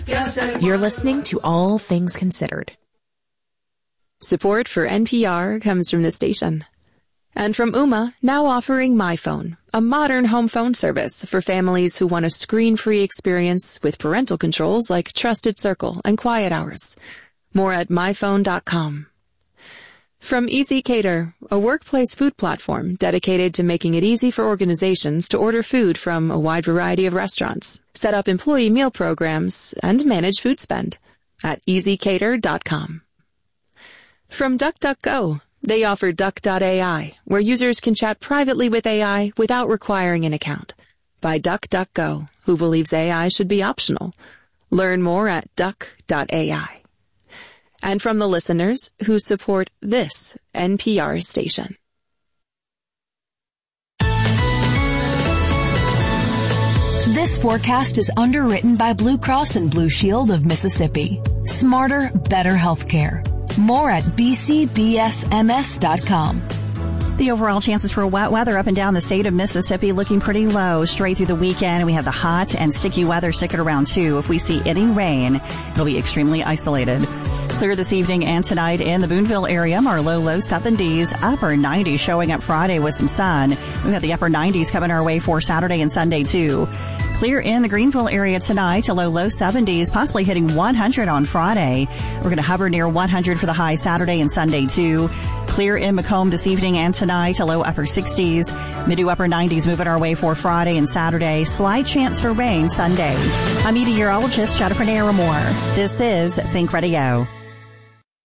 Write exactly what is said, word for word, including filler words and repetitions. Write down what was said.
You're listening to All Things Considered. Support for N P R comes from the station. And from Ooma, now offering MyPhone, a modern home phone service for families who want a screen-free experience with parental controls like Trusted Circle and Quiet Hours. More at my phone dot com. From Easy Cater, a workplace food platform dedicated to making it easy for organizations to order food from a wide variety of restaurants, set up employee meal programs, and manage food spend at easy cater dot com. From DuckDuckGo, they offer duck dot A I, where users can chat privately with A I without requiring an account. By DuckDuckGo, who believes A I should be optional. Learn more at duck dot A I. And from the listeners who support this N P R station. This forecast is underwritten by Blue Cross and Blue Shield of Mississippi. Smarter, better healthcare. More at b c b s m s dot com. The overall chances for wet weather up and down the state of Mississippi looking pretty low straight through the weekend. We have the hot and sticky weather sticking around too. If we see any rain, it'll be extremely isolated. Clear this evening and tonight in the Boonville area. Our low, low seventies, upper nineties showing up Friday with some sun. We have the upper nineties coming our way for Saturday and Sunday too. Clear in the Greenville area tonight, a low, low seventies, possibly hitting one hundred on Friday. We're going to hover near one hundred for the high Saturday and Sunday too. Clear in Macomb this evening and tonight, a low upper sixties. Mid to upper nineties moving our way for Friday and Saturday. Slight chance for rain Sunday. I'm meteorologist Jennifer Naramore. This is Think Radio.